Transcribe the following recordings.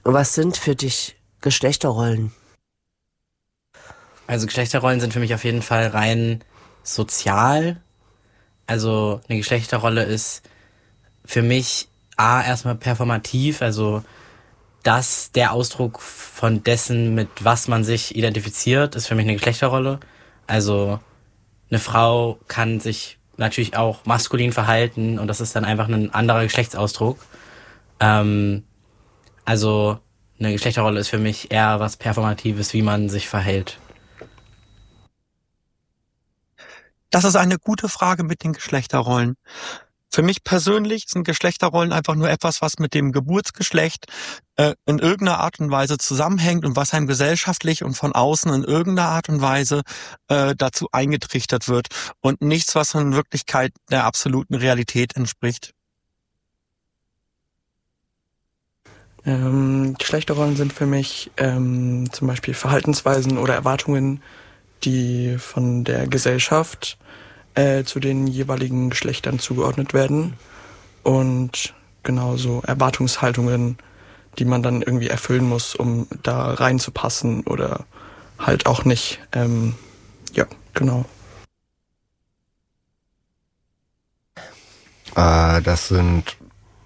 Was sind für dich Geschlechterrollen? Also Geschlechterrollen sind für mich auf jeden Fall rein sozial. Also eine Geschlechterrolle ist für mich erstmal performativ, also das der Ausdruck von dessen, mit was man sich identifiziert, ist für mich eine Geschlechterrolle. Also eine Frau kann sich natürlich auch maskulin verhalten und das ist dann einfach ein anderer Geschlechtsausdruck. Ähm, also eine Geschlechterrolle ist für mich eher was Performatives, wie man sich verhält. Das ist eine gute Frage mit den Geschlechterrollen. Für mich persönlich sind Geschlechterrollen einfach nur etwas, was mit dem Geburtsgeschlecht in irgendeiner Art und Weise zusammenhängt und was einem gesellschaftlich und von außen in irgendeiner Art und Weise dazu eingetrichtert wird und nichts, was in Wirklichkeit der absoluten Realität entspricht. Geschlechterrollen sind für mich zum Beispiel Verhaltensweisen oder Erwartungen, die von der Gesellschaft zu den jeweiligen Geschlechtern zugeordnet werden und genauso Erwartungshaltungen, die man dann irgendwie erfüllen muss, um da reinzupassen oder halt auch nicht. Ja, genau. Das sind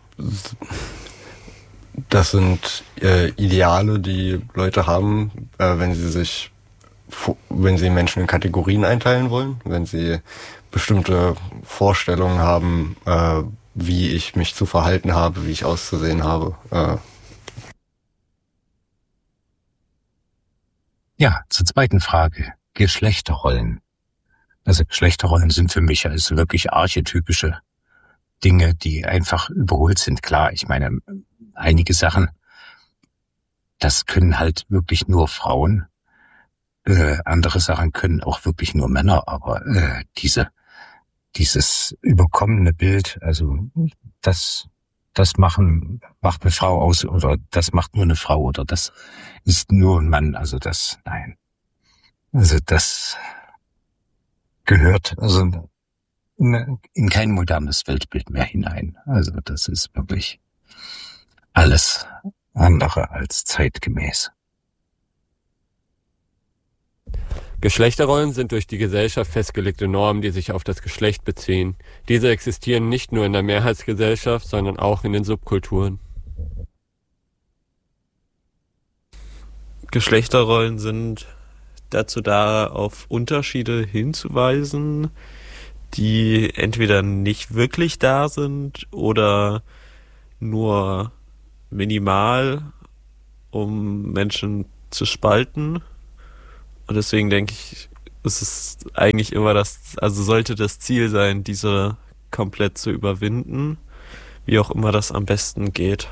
Ideale, die Leute haben, wenn sie Menschen in Kategorien einteilen wollen, wenn sie bestimmte Vorstellungen haben, wie ich mich zu verhalten habe, wie ich auszusehen habe. Ja, zur zweiten Frage. Geschlechterrollen. Also Geschlechterrollen sind für mich also wirklich archetypische Dinge, die einfach überholt sind. Klar, ich meine, einige Sachen, das können halt wirklich nur Frauen. Andere Sachen können auch wirklich nur Männer, aber dieses überkommene Bild, also das macht eine Frau aus oder das macht nur eine Frau oder das ist nur ein Mann, also nein. Also das gehört also in kein modernes Weltbild mehr hinein. Also das ist wirklich alles andere als zeitgemäß. Geschlechterrollen sind durch die Gesellschaft festgelegte Normen, die sich auf das Geschlecht beziehen. Diese existieren nicht nur in der Mehrheitsgesellschaft, sondern auch in den Subkulturen. Geschlechterrollen sind dazu da, auf Unterschiede hinzuweisen, die entweder nicht wirklich da sind oder nur minimal, um Menschen zu spalten. Und deswegen denke ich, es ist eigentlich immer sollte das Ziel sein, diese komplett zu überwinden, wie auch immer das am besten geht.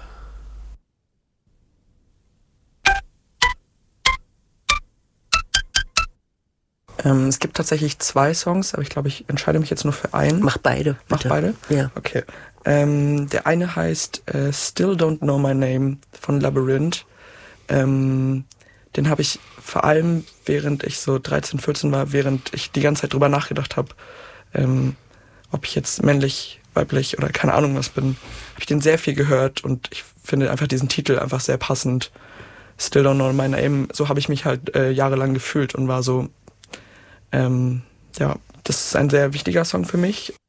Es gibt tatsächlich 2 Songs, aber ich glaube, ich entscheide mich jetzt nur für einen. Mach beide. Bitte. Mach beide? Ja. Okay. Der eine heißt Still Don't Know My Name von Labyrinth. Den habe ich vor allem, während ich so 13, 14 war, während ich die ganze Zeit drüber nachgedacht habe, ob ich jetzt männlich, weiblich oder keine Ahnung was bin, habe ich den sehr viel gehört und ich finde einfach diesen Titel einfach sehr passend. Still Don't Know My Name, so habe ich mich halt jahrelang gefühlt und war so, ja, das ist ein sehr wichtiger Song für mich.